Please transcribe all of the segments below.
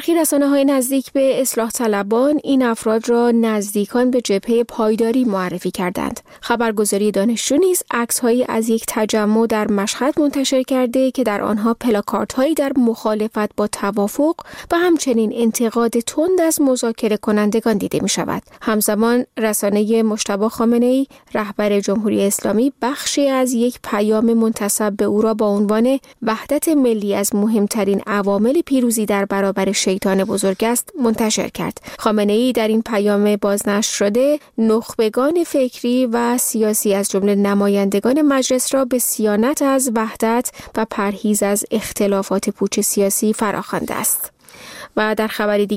برخی رسانه‌های نزدیک به اصلاح طلبان این افراد را نزدیکان به جبهه پایداری معرفی کردند. خبرگزاری دانشجو نیز عکس‌هایی از یک تجمع در مشهد منتشر کرده که در آنها پلاکاردهایی در مخالفت با توافق و همچنین انتقاد تند از مذاکره کنندگان دیده می‌شود. همزمان رسانه مجتبی خامنه‌ای رهبر جمهوری اسلامی بخشی از یک پیام منتسب به او را با عنوان وحدت ملی از مهمترین عوامل پیروزی در برابر شیطان بزرگ است منتشر کرد. خامنه‌ای در این پیام بازنشر شده نخبگان فکری و سیاسی از جمله نمایندگان مجلس را به صیانت از وحدت و پرهیز از اختلافات پوچ سیاسی فراخوانده است. و در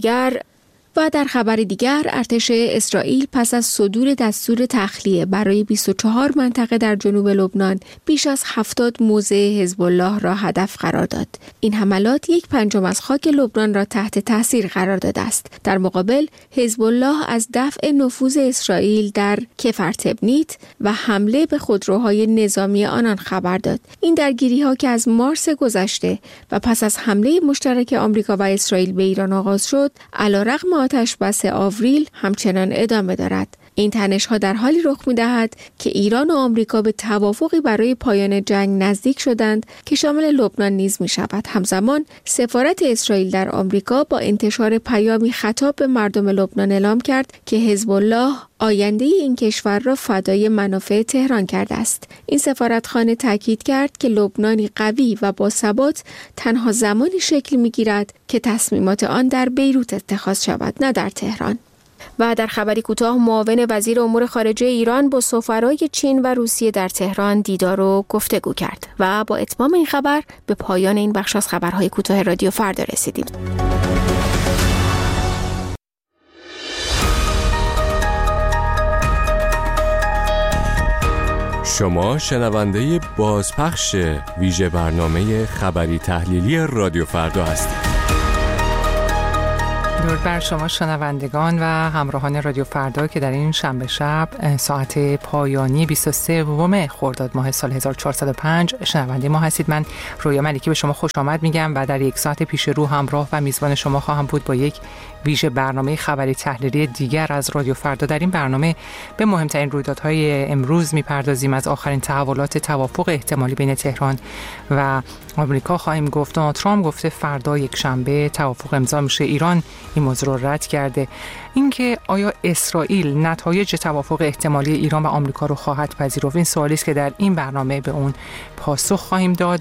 خبر دیگر ارتش اسرائیل پس از صدور دستور تخلیه برای 24 منطقه در جنوب لبنان بیش از 70 موضع حزب الله را هدف قرار داد. این حملات 1/5 از خاک لبنان را تحت تاثیر قرار داده است. در مقابل حزب الله از دفع نفوذ اسرائیل در کفرتبنیت و حمله به خودروهای نظامی آنان خبر داد. این درگیری‌ها که از مارس گذشته و پس از حمله مشترک آمریکا و اسرائیل به ایران آغاز شد، علیرغم آتش بس آوریل همچنان ادامه دارد. این تنش‌ها در حالی رخ می‌دهد که ایران و آمریکا به توافقی برای پایان جنگ نزدیک شدند که شامل لبنان نیز می‌شود. همزمان سفارت اسرائیل در آمریکا با انتشار پیامی خطاب به مردم لبنان اعلام کرد که حزب الله آینده این کشور را فدای منافع تهران کرده است. این سفارتخانه تاکید کرد که لبنانی قوی و باثبات تنها زمانی شکل می‌گیرد که تصمیمات آن در بیروت اتخاذ شود، نه در تهران. و در خبری کوتاه، معاون وزیر امور خارجه ایران با سفرای چین و روسیه در تهران دیدار و گفتگو کرد. و با اتمام این خبر به پایان این بخش از خبرهای کوتاه رادیو فردا رسیدیم. شما شنونده بازپخش ویژه برنامه خبری تحلیلی رادیو فردا هستید. درود بر شما شنوندگان و همراهان رادیو فردا که در این شنبه شب ساعت پایانی 23 خرداد ماه سال 1405 شنونده ما هستید. من رویا ملکی به شما خوش آمد میگم و در یک ساعت پیش رو همراه و میزبان شما خواهم بود با یک ویژه برنامه خبری تحلیلی دیگر از رادیو فردا. در این برنامه به مهمترین رویدادهای امروز میپردازیم. از آخرین تحولات توافق احتمالی بین تهران و آمریکا خواهیم گفت. دونالد ترامپ گفته فردا یک شنبه توافق امضا میشه. ایران این موضوع رو رد کرده. اینکه آیا اسرائیل نتایج توافق احتمالی ایران و آمریکا رو خواهد پذیرفت، این سوالی است که در این برنامه به اون پاسخ خواهیم داد.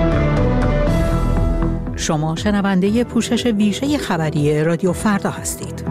شما شنونده پوشش ویژه خبری رادیو فردا هستید.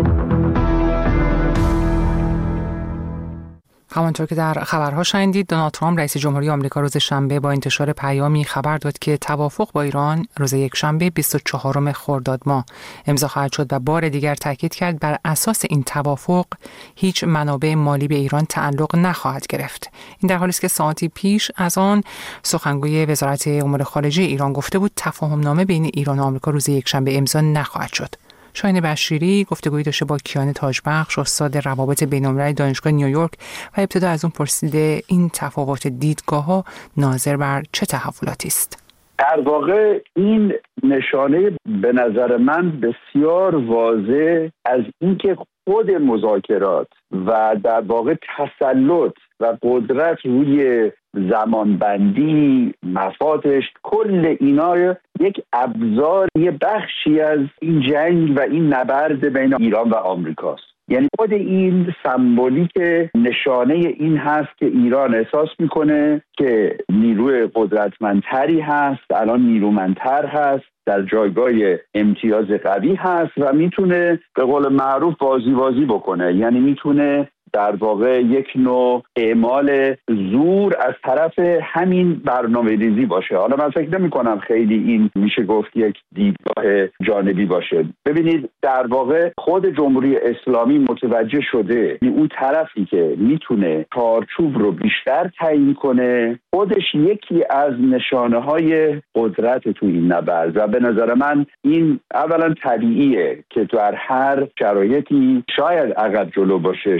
همانطور که در خبرها شنیدید، دونالد ترامپ رئیس جمهوری آمریکا روز شنبه با انتشار پیامی خبر داد که توافق با ایران روز یک شنبه 24 خرداد ماه امضا خواهد شد و بار دیگر تاکید کرد بر اساس این توافق هیچ منابع مالی به ایران تعلق نخواهد گرفت. این در حالی است که ساعتی پیش از آن سخنگوی وزارت امور خارجه ایران گفته بود تفاهم‌نامه بین ایران و آمریکا روز یک شنبه امضا نخواهد شد. شاهین بشیری گفتگویی داشته با کیان تاجبخش، استاد روابط بین‌المللی دانشگاه نیویورک و ابتدا از اون پرسیده این تفاوت دیدگاه‌ها ناظر بر چه تحولاتی است؟ در واقع این نشانه به نظر من بسیار واضح از اینکه خود مذاکرات و در واقع تسلط و قدرت روی زمانبندی، مفادش، کل اینا یک ابزار، یه بخشی از این جنگ و این نبرد بین ایران و آمریکاست. یعنی خود این سمبولیک نشانه این هست که ایران احساس میکنه که نیروی قدرتمندتری هست، الان نیرومندتر هست، در جایگاه امتیاز قوی هست و میتونه به قول معروف بازی بکنه. یعنی میتونه در واقع یک نوع اعمال زور از طرف همین برنامه‌ریزی باشه. حالا من فکر نمی‌کنم خیلی این میشه گفت یک دیدگاه جانبی باشه. ببینید در واقع خود جمهوری اسلامی متوجه شده اون طرفی که میتونه چارچوب رو بیشتر تعیین کنه خودش یکی از نشانه‌های قدرت تو این نبرد و به نظر من این اولا طبیعیه که در هر شرایطی شاید عقب جلو باشه، شاید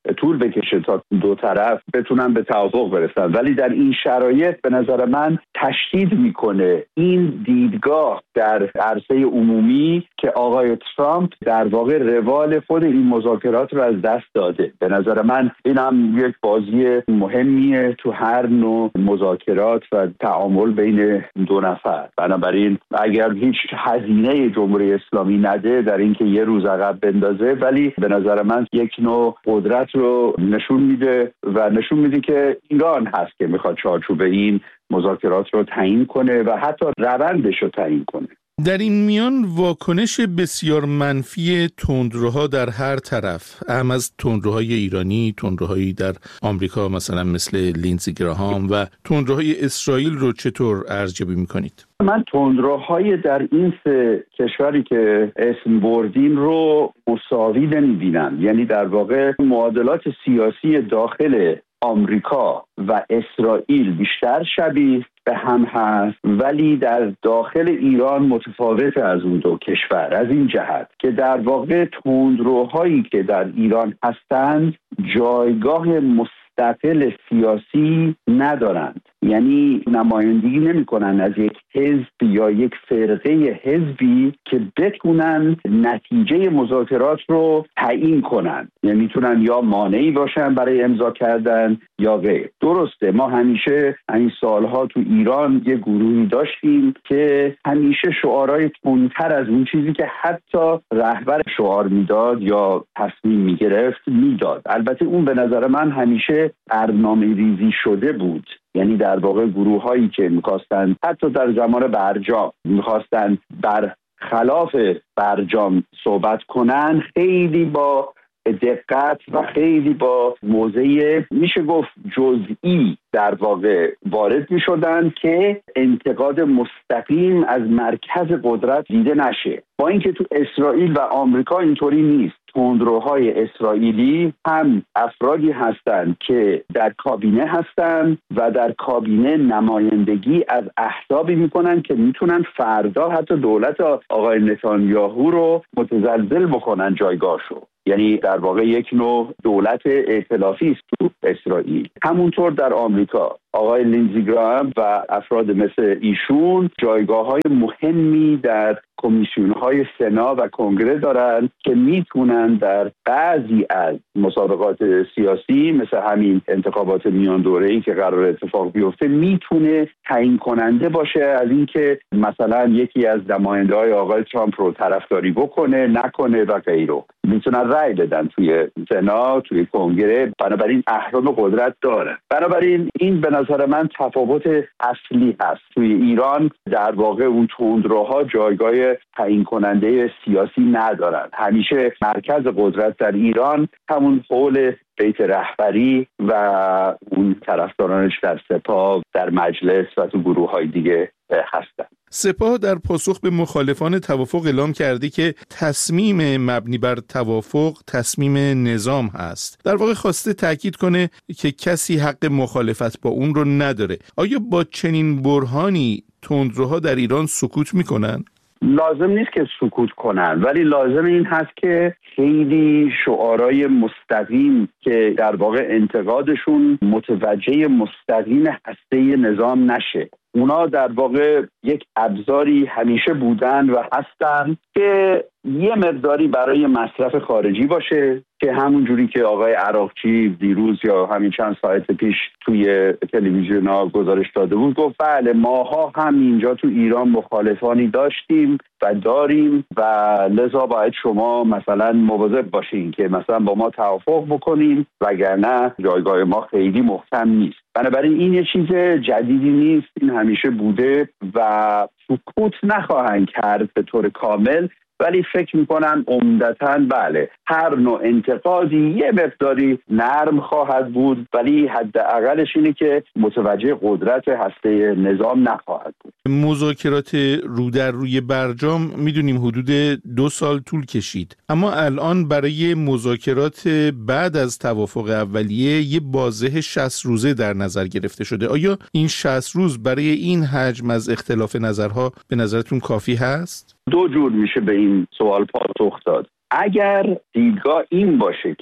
طول بکشه تا دو طرف بتونن به توافق برسن. ولی در این شرایط به نظر من تشدید میکنه این دیدگاه در عرصه عمومی که آقای ترامپ در واقع روال خود این مذاکرات رو از دست داده. به نظر من این هم یک بازی مهمیه تو هر نوع مذاکرات و تعامل بین دو نفر. بنابراین اگر هیچ هزینه جمهوری اسلامی نده در اینکه یه روز عقب بندازه، ولی به نظر من یک نوع قدرت رو نشون میده و نشون میده که ایران هست که میخواد چارچوب این مذاکرات رو تعیین کنه و حتی روندش رو تعیین کنه. در این میان واکنش بسیار منفی تندروها در هر طرف، هم از تندروهای ایرانی، تندروهایی در آمریکا مثلا مثل لیندزی گراهام و تندروهای اسرائیل رو چطور ارزیابی میکنید؟ من تندروهای در این سه کشوری که اسم بردیم رو مساوی نمیبینم. یعنی در واقع معادلات سیاسی داخل آمریکا و اسرائیل بیشتر شبیه به هم هست، ولی در داخل ایران متفاوت از اون دو کشور، از این جهت که در واقع تندروهایی که در ایران هستند جایگاه مستقل سیاسی ندارند. یعنی نمایندگی نمی کنن از یک حزب یا یک فرقه حزبی که بتونن نتیجه مذاکرات رو تعیین کنن. یعنی میتونن یا مانعی باشن برای امضا کردن یا غیر. درسته، ما همیشه این سالها تو ایران یه گروهی داشتیم که همیشه شعارهای تندتر از اون چیزی که حتی رهبر شعار میداد یا تصمیم میگرفت میداد. البته اون به نظر من همیشه برنامه ریزی شده بود. یعنی در واقع گروه هایی که میخواستن حتی در زمان برجام میخواستن بر خلاف برجام صحبت کنن، خیلی با دقت و خیلی با موضع میشه گفت جزئی در واقع وارد میشدن که انتقاد مستقیم از مرکز قدرت دیده نشه. با اینکه تو اسرائیل و آمریکا اینطوری نیست. تندروهای اسرائیلی هم افرادی هستند که در کابینه هستند و در کابینه نمایندگی از احزابی میکنن که میتونن فردا حتی دولت آقای نتانیاهو رو متزلزل بکنن جایگاهشو. یعنی در واقع یک نوع دولت ائتلافی است تو اسرائیل. همونطور در آمریکا آقای لیندزی گراهام و افراد مثل ایشون جایگاه‌های مهمی در کمیسیون‌های سنا و کنگره دارن که میتونن در بعضی از مسابقات سیاسی مثل همین انتخابات میان دوره‌ای که قرار اتفاق بیفته میتونه تعیین کننده باشه از اینکه مثلا یکی از نماینده‌های آقای ترامپ رو طرفداری بکنه نکنه و غیره. میتونن رأی بدن توی سنا، توی کنگره. بنابراین احزاب قدرت داره. بنابراین این به نظر من تفاوت اصلی هست. توی ایران در واقع اون تندروها جایگاه تعیین کننده سیاسی ندارن. همیشه مرکز قدرت در ایران همون حول بیت رهبری و اون طرفدارانش در سپاه، در مجلس و تو گروه‌های دیگه هستن. سپاه در پاسخ به مخالفان توافق اعلام کرده که تصمیم مبنی بر توافق تصمیم نظام هست. در واقع خواسته تاکید کنه که کسی حق مخالفت با اون رو نداره. آیا با چنین برهانی تندروها در ایران سکوت میکنن؟ لازم نیست که سکوت کنن، ولی لازم این هست که خیلی شعارهای مستقیم که در واقع انتقادشون متوجه مستقیم هسته نظام نشه. اونا در واقع یک ابزاری همیشه بودن و هستن که یه مقداری برای مصرف خارجی باشه، که همون جوری که آقای عراقچی دیروز یا همین چند ساعت پیش توی تلویزیون‌ها گزارش داده بود، گفت بله ماها هم اینجا تو ایران مخالفانی داشتیم و داریم و لذا باید شما مثلا مواظب باشین که مثلا با ما توافق بکنین وگرنه جایگاه ما خیلی محکم نیست. بنابراین این یه چیز جدیدی نیست، این همیشه بوده و سکوت نخواهند کرد به طور کامل، ولی فکر میکنم عمدتاً بله هر نوع انتقادی یه مقداری نرم خواهد بود، ولی حداقلش اینه که متوجه قدرت هسته نظام نخواهد بود. مذاکرات رو در روی برجام میدونیم حدود 2 سال طول کشید، اما الان برای مذاکرات بعد از توافق اولیه یه بازه 60 روزه در نظر گرفته شده. آیا این 60 روز برای این حجم از اختلاف نظرها به نظرتون کافی هست؟ دو جور میشه به این سوال پاسخ داد. اگر دیدگاه این باشه که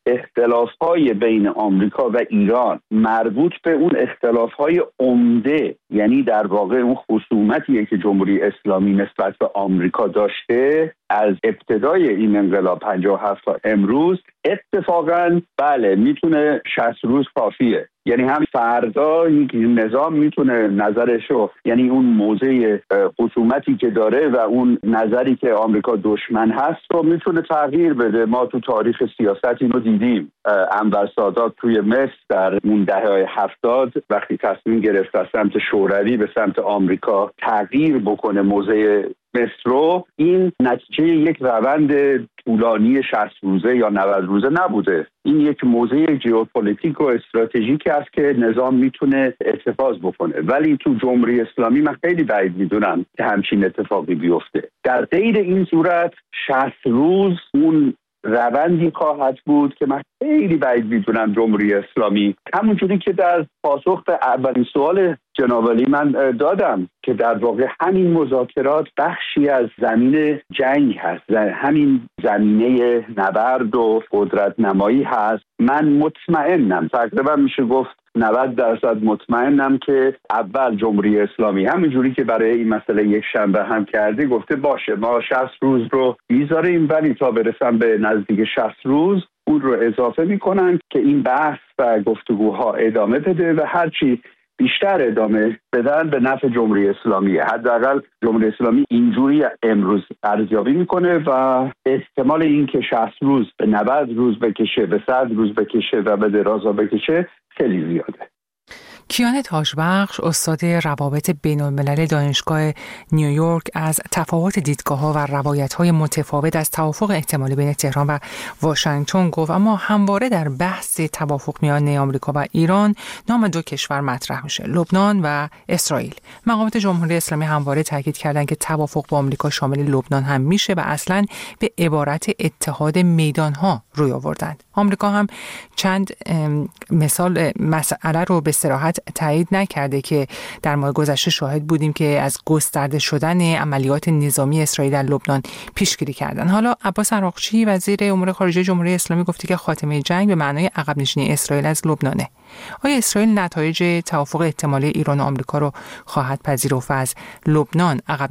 اختلاف‌های بین آمریکا و ایران مربوط به اون اختلاف‌های عمده، یعنی در واقع اون خصومتیه که جمهوری اسلامی نسبت به آمریکا داشته از ابتدای این انقلاب 57 تا امروز، اتفاقاً بله میتونه 60 روز کافیه. یعنی هم فردا یک نظام میتونه نظرشو، یعنی اون موضع خصومتی که داره و اون نظری که آمریکا دشمن هست رو میتونه تغییر بده. ما تو تاریخ سیاست اینو دیدیم. انور سادات توی مصر در اون دهه‌های 70 وقتی تصمیم گرفت از سمت شوروی به سمت آمریکا تغییر بکنه موضع مصر رو، این نتیجه یک روند طولانی 60 روزه یا 90 روزه نبوده. این یک موضع ژئوپلیتیک و استراتژیک است که نظام میتونه اتخاذ بکنه. ولی تو جمهوری اسلامی من خیلی بعید میدونم که همچین اتفاقی بیفته. در غیر این صورت 60 روز اون روندی خواهد بود که من خیلی بعید میدونم جمهوری اسلامی، همونجوری که در پاسخ به اولین سوال جناب علی من دادم که در واقع همین مذاکرات بخشی از زمین جنگ هست، همین زمینه نبرد و قدرت نمایی هست. من مطمئنم، تقریبا میشه گفت 90% مطمئنم که اول جمهوری اسلامی همینجوری که برای این مسئله یک شنبه هم کرده گفته باشه ما 60 روز رو میذاریم، ولی تا برسن به نزدیک 60 روز اون رو اضافه میکنن که این بحث و گفتگوها ادامه بده و هرچی بیشتر ادامه بدن به نفع جمهوری اسلامیه. حداقل جمهوری اسلامی اینجوری امروز ارزیابی میکنه و احتمال این که 60 روز به 90 روز بکشه، به 100 روز بکشه و به درازا بکشه خیلی زیاده. کیان تاجبخش، استاد روابط بین‌الملل دانشگاه نیویورک، از تفاوت دیدگاه‌ها و روایت‌های متفاوت از توافق احتمالی بین تهران و واشنگتن گفت، اما همواره در بحث توافق میان آمریکا و ایران نام دو کشور مطرح میشه، لبنان و اسرائیل. مقامات جمهوری اسلامی همواره تاکید کردند که توافق با آمریکا شامل لبنان هم میشه و اصلاً به عبارت اتحاد میدان‌ها روی آوردند. آمریکا هم چند مسئله رو به صراحت تایید نکرده که در ماه گذشته شاهد بودیم که از گسترده شدن عملیات نظامی اسرائیل در لبنان پیشگیری کردن. حالا عباس عراقچی وزیر امور خارجه جمهوری اسلامی گفته که خاتمه جنگ به معنای عقب نشینی اسرائیل از لبنانه. آیا اسرائیل نتایج توافق احتمالی ایران و آمریکا رو خواهد پذیرفت و از لبنان عقب